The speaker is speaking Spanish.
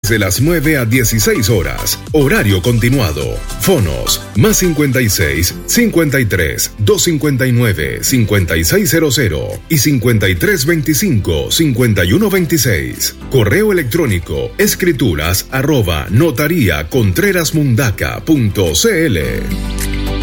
de las 9 a 16 horas. Horario continuado. Fonos más 56 53 259 5600 y 53 25 51 26. Correo electrónico escrituras@notariacontrerasmundaca.cl.